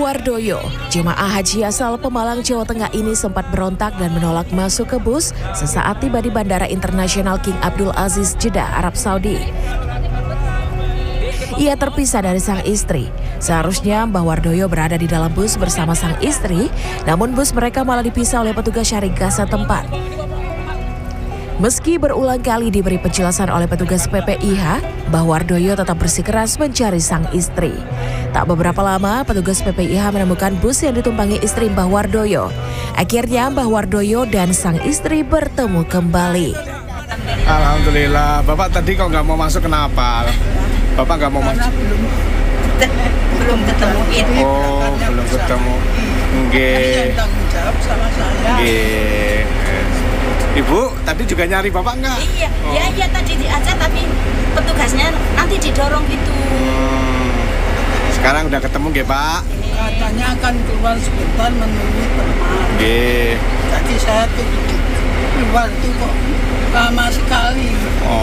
Bawardoyo, jemaah haji asal Pemalang, Jawa Tengah ini sempat berontak dan menolak masuk ke bus sesaat tiba di Bandara Internasional King Abdul Aziz, Jeddah, Arab Saudi. Ia terpisah dari sang istri. Seharusnya Bawardoyo berada di dalam bus bersama sang istri, namun bus mereka malah dipisah oleh petugas syarikat setempat. Meski berulang kali diberi penjelasan oleh petugas PPIH, Bawardoyo tetap bersikeras mencari sang istri. Tak beberapa lama, petugas PPIH menemukan bus yang ditumpangi istri Bawardoyo. Akhirnya Bawardoyo dan sang istri bertemu kembali. Alhamdulillah. Bapak tadi kok nggak mau masuk, kenapa? Bapak nggak mau masuk? Belum ketemu itu. Oh, belum ketemu. Nggih. Tanggung jawab sama saya. Nggih. Ibu, tadi juga nyari Bapak nggak? Iya, iya tadi diajak tapi petugasnya nanti didorong gitu. Sekarang udah ketemu nggih, Pak? Katanya akan keluar sebentar menunggu teman. Nggih. Tadi saya tuh keluar tuh kok lama sekali.